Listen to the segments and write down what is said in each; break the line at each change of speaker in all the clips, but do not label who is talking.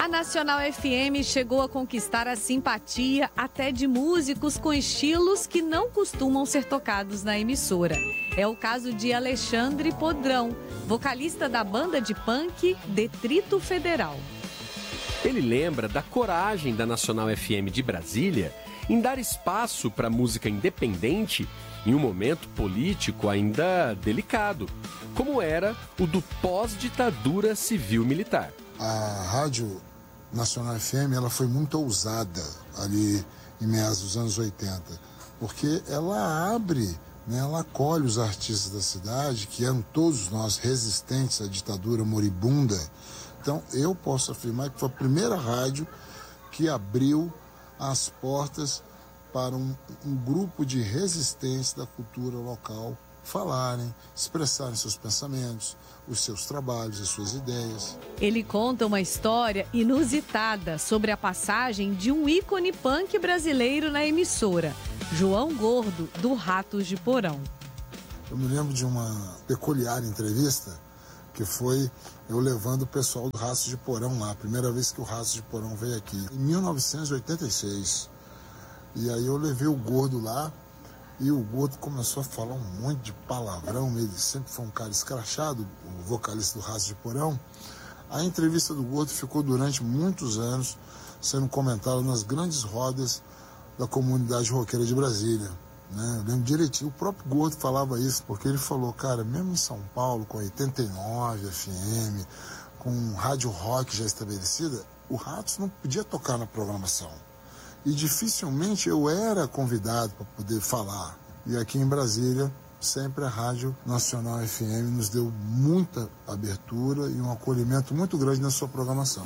Nacional FM chegou a conquistar a simpatia até de músicos com estilos que não costumam ser tocados na emissora. É o caso de Alexandre Podrão, vocalista da banda de punk Detrito Federal.
Ele lembra da coragem da Nacional FM de Brasília em dar espaço para música independente em um momento político ainda delicado, como era o do pós-ditadura civil-militar.
A Rádio Nacional FM ela foi muito ousada ali em meados dos anos 80, porque ela abre, né, ela acolhe os artistas da cidade, que eram todos nós resistentes à ditadura moribunda. Então eu posso afirmar que foi a primeira rádio que abriu as portas para um grupo de resistência da cultura local falarem, expressarem seus pensamentos, os seus trabalhos, as suas ideias.
Ele conta uma história inusitada sobre a passagem de um ícone punk brasileiro na emissora, João Gordo, do Ratos de Porão.
Eu me lembro de uma peculiar entrevista que foi eu levando o pessoal do Ratos de Porão lá, a primeira vez que o Ratos de Porão veio aqui, em 1986. E aí eu levei o Gordo lá, e o Gordo começou a falar um monte de palavrão, ele sempre foi um cara escrachado, o vocalista do Ratos de Porão. A entrevista do Gordo ficou durante muitos anos sendo comentada nas grandes rodas da comunidade roqueira de Brasília, né? Eu lembro direitinho, o próprio Gordo falava isso, porque ele falou, cara, mesmo em São Paulo, com 89 FM, com rádio rock já estabelecida, o Ratos não podia tocar na programação. E dificilmente eu era convidado para poder falar. E aqui em Brasília, sempre a Rádio Nacional FM nos deu muita abertura e um acolhimento muito grande na sua programação.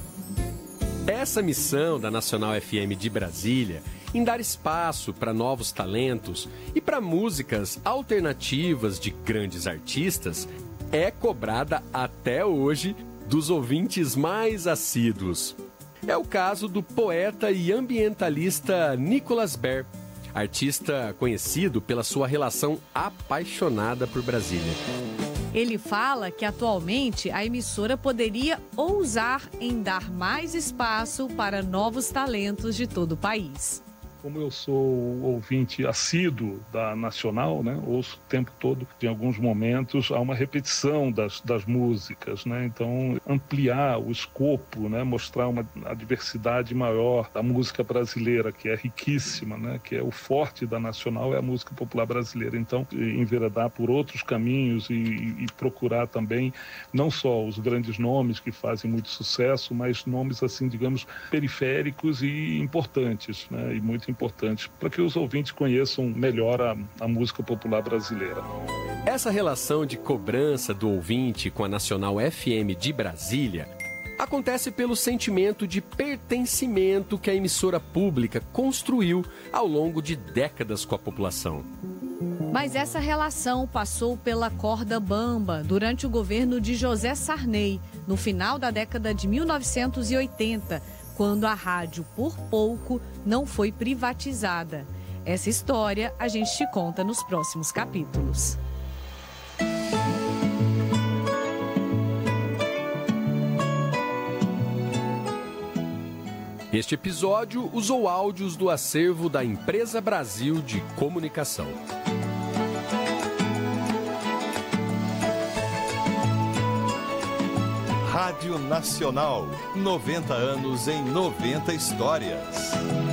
Essa missão da Nacional FM de Brasília em dar espaço para novos talentos e para músicas alternativas de grandes artistas é cobrada até hoje dos ouvintes mais assíduos. É o caso do poeta e ambientalista Nicolas Ber, artista conhecido pela sua relação apaixonada por Brasília.
Ele fala que atualmente a emissora poderia ousar em dar mais espaço para novos talentos de todo o país.
Como eu sou ouvinte assíduo da Nacional, né, ouço o tempo todo, em alguns momentos, há uma repetição das músicas, né, então ampliar o escopo, né, mostrar a diversidade maior da música brasileira, que é riquíssima, né, que é o forte da Nacional, é a música popular brasileira. Então, enveredar por outros caminhos e procurar também, não só os grandes nomes que fazem muito sucesso, mas nomes, assim, digamos, periféricos e importantes, né, e muito importantes para que os ouvintes conheçam melhor a música popular brasileira.
Essa relação de cobrança do ouvinte com a Nacional FM de Brasília acontece pelo sentimento de pertencimento que a emissora pública construiu ao longo de décadas com a população.
Mas essa relação passou pela corda bamba durante o governo de José Sarney, no final da década de 1980, quando a rádio, por pouco, não foi privatizada. Essa história a gente te conta nos próximos capítulos.
Este episódio usou áudios do acervo da Empresa Brasil de Comunicação.
Rádio Nacional, 90 anos em 90 histórias.